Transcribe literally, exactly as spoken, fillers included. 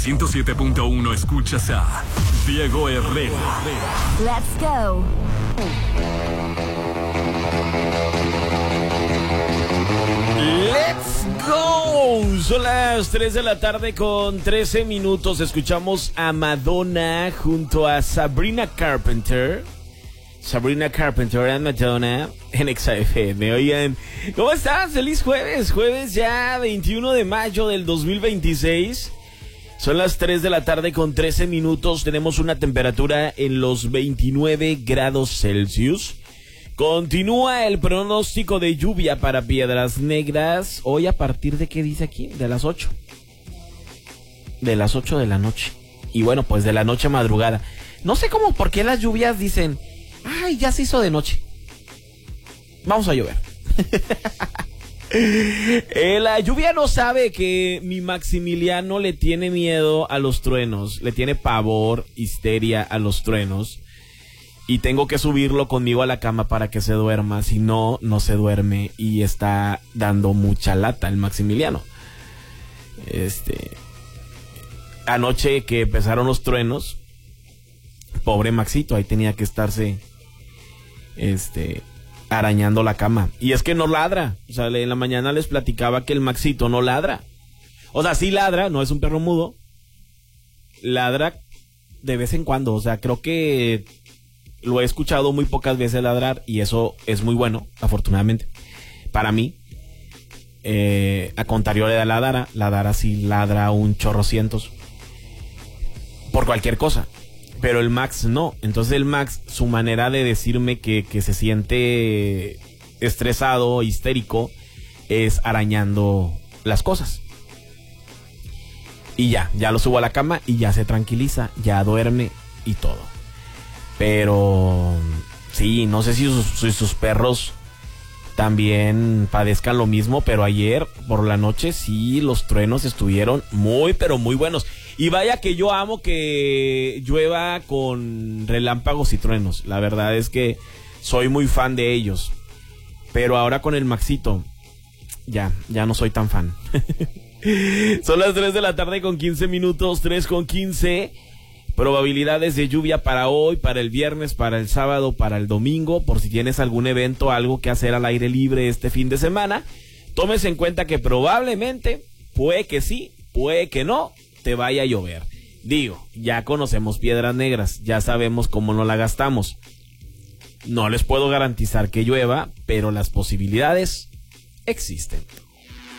ciento siete punto uno escuchas a Diego Herrera. Let's go. Let's go. Son las tres de la tarde con trece minutos. Escuchamos a Madonna junto a Sabrina Carpenter. Sabrina Carpenter and Madonna en X F M. Oigan, ¿cómo están? Feliz jueves. Jueves ya veintiuno de mayo del dos mil veintiséis. Son las tres de la tarde con trece minutos. Tenemos una temperatura en los veintinueve grados Celsius. Continúa el pronóstico de lluvia para Piedras Negras. Hoy a partir de, ¿qué dice aquí? De las ocho. De las ocho de la noche. Y bueno, pues de la noche a madrugada. No sé cómo, por qué las lluvias dicen, ay, ya se hizo de noche. Vamos a llover. eh, la lluvia no sabe que mi Maximiliano le tiene miedo a los truenos. Le tiene pavor, histeria a los truenos. Y tengo que subirlo conmigo a la cama para que se duerma. Si no, no se duerme. Y está dando mucha lata el Maximiliano. Este... Anoche que empezaron los truenos, pobre Maxito, ahí tenía que estarse este arañando la cama. Y es que no ladra. O sea, en la mañana les platicaba que el Maxito no ladra. O sea, sí ladra, no es un perro mudo. Ladra de vez en cuando. O sea, creo que lo he escuchado muy pocas veces ladrar. Y eso es muy bueno, afortunadamente, para mí. Eh, a contrario de la Dara, la Dara sí ladra un chorrocientos por cualquier cosa. Pero el Max no. Entonces el Max, su manera de decirme que, que se siente estresado, histérico, es arañando las cosas. Y ya, ya lo subo a la cama y ya se tranquiliza, ya duerme y todo. Pero sí, no sé si sus, si sus perros también padezcan lo mismo, pero ayer por la noche sí los truenos estuvieron muy, pero muy buenos. Y vaya que yo amo que llueva con relámpagos y truenos. La verdad es que soy muy fan de ellos. Pero ahora con el Maxito, ya, ya no soy tan fan. Son las tres de la tarde con quince minutos, tres con quince. Probabilidades de lluvia para hoy, para el viernes, para el sábado, para el domingo. Por si tienes algún evento, algo que hacer al aire libre este fin de semana, tómese en cuenta que probablemente, puede que sí, puede que no, te vaya a llover. Digo, ya conocemos Piedras Negras, ya sabemos cómo no la gastamos. No les puedo garantizar que llueva, pero las posibilidades existen.